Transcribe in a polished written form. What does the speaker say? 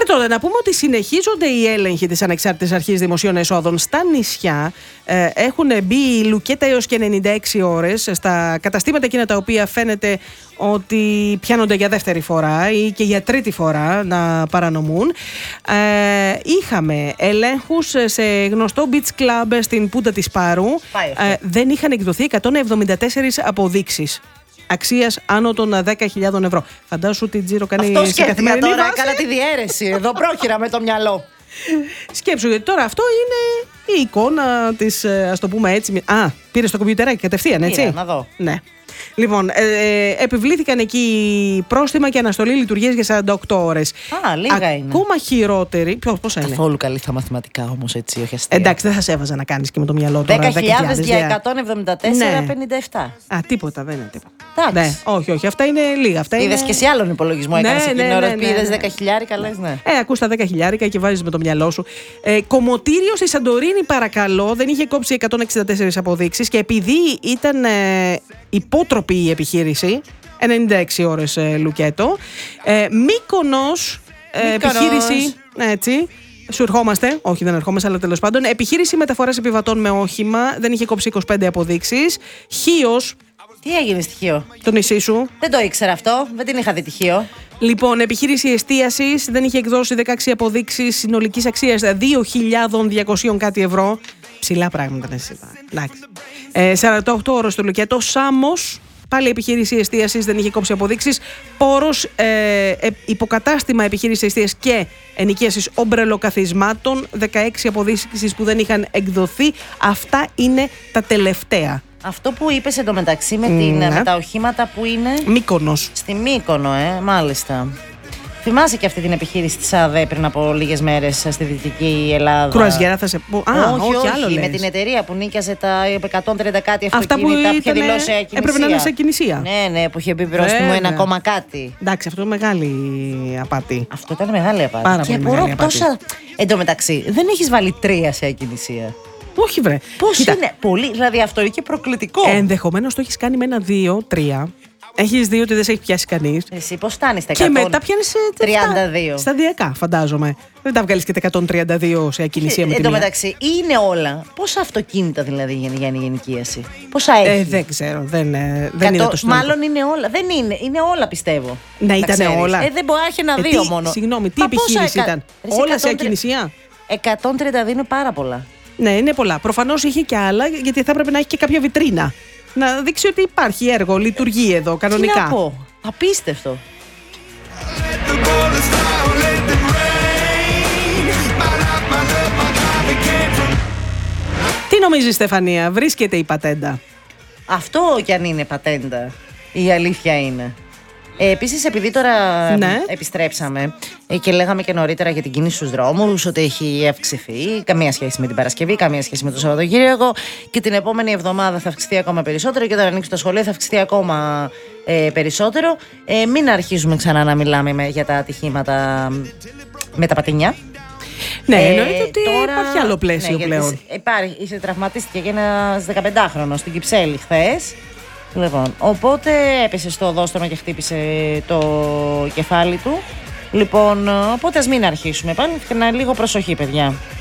Τότε να πούμε ότι συνεχίζονται οι έλεγχοι της Ανεξάρτητης Αρχής Δημοσίων Εσόδων στα νησιά. Έχουν μπει λουκέτα έως και 96 ώρες στα καταστήματα εκείνα τα οποία φαίνεται ότι πιάνονται για δεύτερη φορά ή και για τρίτη φορά να παρανομούν. Είχαμε ελέγχους σε γνωστό beach club στην Πούντα της Πάρου. Δεν είχαν εκδοθεί 174 αποδείξεις αξίας άνω των 10.000 ευρώ. Φαντάσου τι τζίρο κάνει σε καθημερινή τώρα, βάση. έκανα τη διαίρεση. Εδώ πρόχειρα με το μυαλό. Σκέψου, γιατί τώρα αυτό είναι η εικόνα της, ας το πούμε έτσι. Πήρε το κομπιουτεράκι κατευθείαν, έτσι. Πήρα, να δω. Ναι. Λοιπόν, επιβλήθηκαν εκεί πρόστιμα και αναστολή λειτουργίας για 48 ώρες. Λίγα είναι. Ακόμα χειρότερη. Πόσα είναι? Καθόλου καλή στα μαθηματικά όμως, έτσι, όχι αστεία. Εντάξει, δεν θα σε έβαζα να κάνεις και με το μυαλό τώρα. 10.000 για 174,57. Τίποτα, δεν είναι τίποτα. Εντάξει. Ναι, όχι, αυτά είναι λίγα. Είδες και σε άλλον υπολογισμό, έκανες εκείνη την ώρα που είδες 10.000, λες, ναι. Ακούς τα 10.000 και βάζεις με το μυαλό σου. Κομμωτήριο στη Σαντορίνη, παρακαλώ, δεν είχε κόψει 164 αποδείξεις και επειδή ήταν υπότροπη η επιχείρηση, 96 ώρες λουκέτο. Μύκονος, επιχείρηση, έτσι. Σου ερχόμαστε, όχι δεν ερχόμαστε, αλλά τέλος πάντων. Επιχείρηση μεταφοράς επιβατών με όχημα, δεν είχε κόψει 25 αποδείξεις. Χίος. Τι έγινε στη Χίο? Το νησί σου. Δεν το ήξερα αυτό, δεν την είχα δει τη Χίο. Λοιπόν, επιχείρηση εστίασης δεν είχε εκδώσει 16 αποδείξεις συνολικής αξίας 2.200 κάτι ευρώ. Ψηλά πράγματα, ναι, εντάξει. 48 ώρες στο λουκέτο. Σάμος, πάλι επιχείρηση εστίασης, δεν είχε κόψει αποδείξεις. Πόρος, υποκατάστημα επιχείρηση εστίασης και ενοικίασης ομπρελοκαθισμάτων, 16 αποδείξεις που δεν είχαν εκδοθεί. Αυτά είναι τα τελευταία. Αυτό που είπες εντωμεταξύ με τα οχήματα που είναι. Μύκονος. Στη Μύκονο, μάλιστα. Θυμάσαι και αυτή την επιχείρηση της ΑΔΕ πριν από λίγες μέρες στη Δυτική Ελλάδα? Κρουαζιέρα θα σε πω. Όχι, άλλο με λες. την εταιρεία που νίκιαζε τα 130 κάτι αυτά αυτοκίνητα που είχε ήτανε, δηλώσει ακινησία. έπρεπε να είναι σε ακινησία. Ναι, που είχε πει πρόστιμο 1 κάτι. Εντάξει, αυτό είναι μεγάλη απάτη. Αυτό ήταν μεγάλη απάτη. Πάρα και πολύ μεγάλη απάτη. Εν τω μεταξύ, δεν έχεις βάλει 3 σε ακινησία? Όχι, βρε. Πώς είναι? Πολύ, δηλαδή αυτό είναι και προκλητικό. Ενδεχομένως το έχεις κάνει με 1, 2, 3. Έχεις δει ότι δεν σε έχει πιάσει κανείς. Εσύ πώς φτάνεις στα 132? Και μετά πιάνεις 32. Σταδιακά, φαντάζομαι. Δεν τα βγάλεις και τα 132 σε ακινησία με τη μία. Εν τω μεταξύ, είναι όλα. Πόσα αυτοκίνητα δηλαδή για ενοικίαση? Πόσα έχει? Δεν ξέρω. Δεν είναι το συνολικό. Μάλλον είναι όλα. Δεν είναι. Είναι όλα, πιστεύω. Να ήταν όλα. Δεν μπορεί να έχει ένα-δύο μόνο. Συγγνώμη, τι επιχείρηση ήταν? Όλα σε ακινησία? 132 είναι πάρα πολλά. Ναι, είναι πολλά. Προφανώς είχε και άλλα, γιατί θα έπρεπε να έχει και κάποια βιτρίνα. Να δείξει ότι υπάρχει έργο, λειτουργεί εδώ κανονικά. Τι να πω, απίστευτο. Τι νομίζεις, Στεφανία, βρίσκεται η πατέντα? Αυτό κι αν είναι πατέντα, η αλήθεια είναι. Επίσης, επειδή τώρα επιστρέψαμε και λέγαμε και νωρίτερα για την κίνηση στους δρόμους, ότι έχει αυξηθεί, καμία σχέση με την Παρασκευή, καμία σχέση με το Σαββατοκύριακο, και την επόμενη εβδομάδα θα αυξηθεί ακόμα περισσότερο και όταν ανοίξουν τα σχολεία θα αυξηθεί ακόμα περισσότερο. Μην αρχίζουμε ξανά να μιλάμε για τα ατυχήματα με τα πατίνια. Ναι, εννοείται ότι τώρα υπάρχει άλλο πλαίσιο πλέον. Τραυματίστηκε και ένας 15χρονος στην Κυψέλη χθες. Λοιπόν, οπότε έπεσε στο οδόστρωμα και χτύπησε το κεφάλι του. Λοιπόν, οπότε ας μην αρχίσουμε πάλι, λίγο προσοχή, παιδιά.